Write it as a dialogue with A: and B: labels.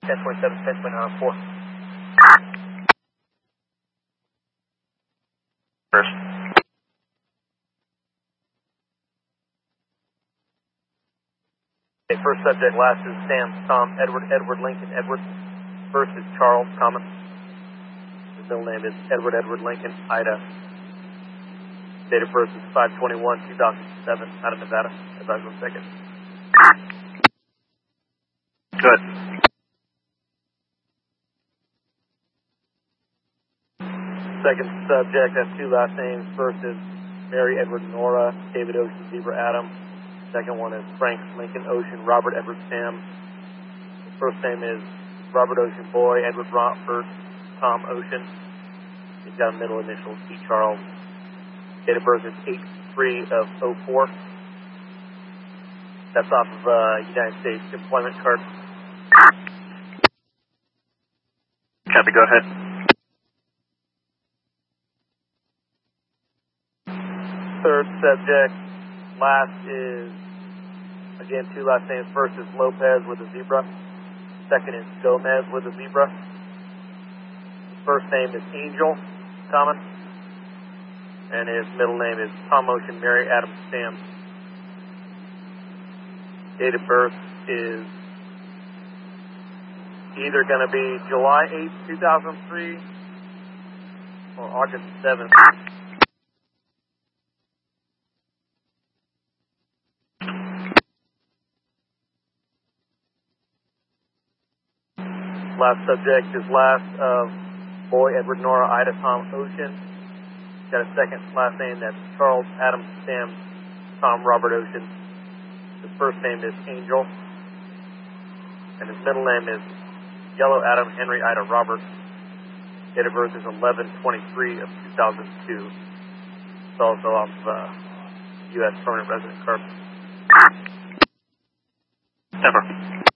A: 1027, 10.4.
B: First.
A: Okay, first subject, last is Sam, Tom, Edward, Edward, Lincoln, Edward. First is Charles, common. His middle name is Edward, Edward, Lincoln, Ida. Date of birth is 5/21/2007, out of Nevada. Advise on second.
B: Good.
A: Second subject has two last names. First is Mary Edward Nora, David Ocean, Zebra Adam. Second one is Frank Lincoln Ocean, Robert Edward Sam. His first name is Robert Ocean Boy, Edward Rockford, Tom Ocean. He's got a middle initial, C. Charles. Date of birth is 8/3/04. That's off of United States employment card.
B: Copy, go ahead.
A: Third subject, last is, again, two last names. First is Lopez with a zebra. Second is Gomez with a zebra. His first name is Angel, common. And his middle name is Tom Ocean, Mary Adam Sam. Date of birth is either going to be July 8th, 2003 or August 7th. Last subject is last of Boy, Edward Nora, Ida, Tom Ocean. Got a second last name, that's Charles Adam Sam Tom Robert Ocean. His first name is Angel. And his middle name is Yellow Adam Henry Ida Robert. Date of birth is 11/23/2002. It's also off U.S. permanent resident card.
B: Never.